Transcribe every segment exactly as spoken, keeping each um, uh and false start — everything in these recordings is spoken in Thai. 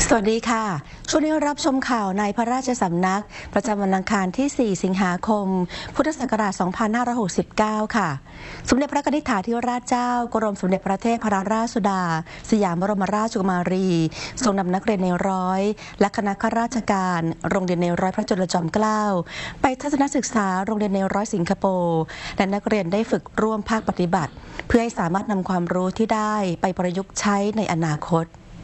สวัสดีค่ะช่วงนี้รับชมข่าวในพระราชสำนักประจำวันอังคารที่ สี่ สิงหาคม พุทธศักราช สองพันห้าร้อยหกสิบเก้า ค่ะ สมเด็จพระนิธิธิราชเจ้ากรมสมเด็จพระเทพรัตนราชสุดา สยามบรมราชกุมารีทรงนำนักเรียนในร้อยและคณะข้าราชการโรงเรียนในร้อยพระจุลจอมเกล้าไปทัศนศึกษาโรงเรียนในร้อยสิงคโปร์และนักเรียนได้ฝึกร่วมภาคปฏิบัติเพื่อให้สามารถนำความรู้ที่ได้ไปประยุกต์ใช้ในอนาคต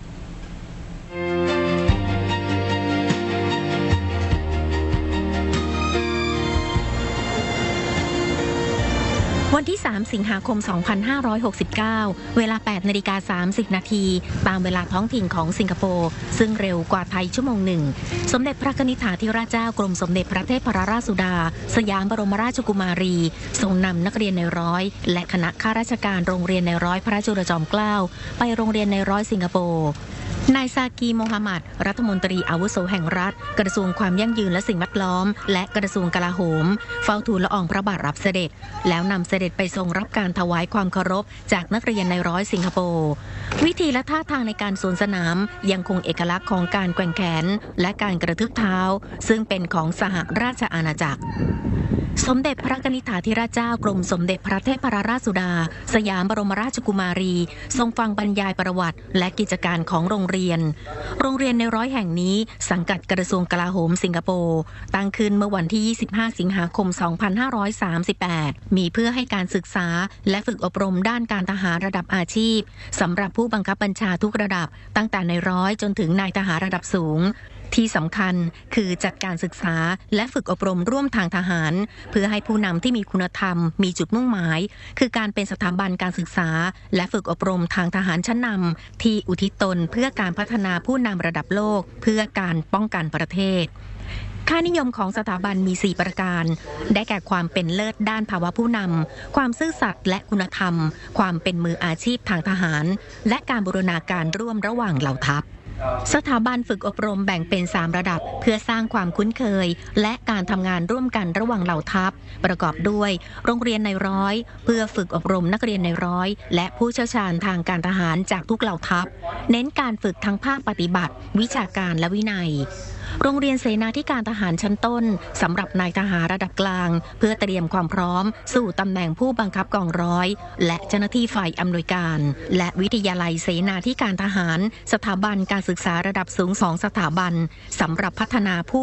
วันที่ สาม สิงหาคม สองพันห้าร้อยหกสิบเก้า เวลา แปดนาฬิกาสามสิบนาที ตามเวลาท้องถิ่นของสิงคโปร์ซึ่งเร็วกว่าไทยชั่วโมงหนึ่ง สมเด็จพระนิธิธิราชเจ้ากรมสมเด็จพระเทพรัตนราชสุดา สยามบรมราชกุมารีทรงนำนักเรียนในร้อยและคณะข้าราชการโรงเรียนในร้อยพระจุลจอมเกล้าไปโรงเรียนในร้อยสิงคโปร์นายซากีโมฮัมหมัดรัฐมนตรีอาวุโสแห่งรัฐกระทรวงความยั่งยืนและสิ่งแวดล้อมและกระทรวงกลาโหมเฝ้าทูลละอองพระบาทรับเสด็จแล้วนำเสด็จไปทรงรับการถวายความเคารพจากนักเรียนในร้อยสิงคโปร์วิธีและท่าทางในการสวนสนามยังคงเอกลักษณ์ของการแกว่งแขนและการกระทืบเท้าซึ่งเป็นของสหราชอาณาจักรสมเด็จพระนิธิธิราชเจ้ากรมสมเด็จพระเทพรัตนราชสุดาสยามบรมราชกุมารีทรงฟังบรรยายประวัติและกิจการของโรงเรียนโรงเรียนในร้อยแห่งนี้สังกัดกระทรวงกลาโหมสิงคโปร์ตั้งขึ้นเมื่อวันที่ ยี่สิบห้า สิงหาคม สองพันห้าร้อยสามสิบแปด มีเพื่อให้การศึกษาและฝึกอบรมด้านการทหารระดับอาชีพสำหรับผู้บังคับบัญชาทุกระดับตั้งแต่ในร้อยจนถึงนายทหารระดับสูงที่สำคัญคือจัดการศึกษาและฝึกอบรมร่วมทางทหารเพื่อให้ผู้นำที่มีคุณธรรมมีจุดมุ่งหมายคือการเป็นสถาบันการศึกษาและฝึกอบรมทางทหารชั้นนำที่อุทิศตนเพื่อการพัฒนาผู้นำระดับโลกเพื่อการป้องกันประเทศค่านิยมของสถาบันมีสี่ประการได้แก่ความเป็นเลิศด้านภาวะผู้นำความซื่อสัตย์และคุณธรรมความเป็นมืออาชีพทางทหารและการบูรณาการร่วมระหว่างเหล่าทัพสถาบันฝึกอบรมแบ่งเป็นสามระดับเพื่อสร้างความคุ้นเคยและการทำงานร่วมกันระหว่างเหล่าทัพประกอบด้วยโรงเรียนในร้อยเพื่อฝึกอบรมนักเรียนในร้อยและผู้เชี่ยวชาญทางการทหารจากทุกเหล่าทัพเน้นการฝึกทั้งภาคปฏิบัติวิชาการและวินัยโรงเรียนเสนาธิการทหารชั้นต้นสำหรับนายทหารระดับกลางเพื่อเตรียมความพร้อมสู่ตำแหน่งผู้บังคับกองร้อยและเจ้าหน้าที่ฝ่ายอำนวยการและวิทยาลัยเสนาธิการทหารสถาบันการศึกษาระดับสูงสองสถาบันสำหรับพัฒนาผู้